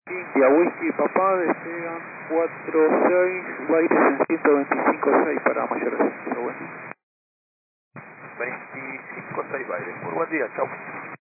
India, Whisky, papá, despegan 46, Baires en 125.6 para mayores. Pero bueno. 25-6 Baires. Muy buen día, chau.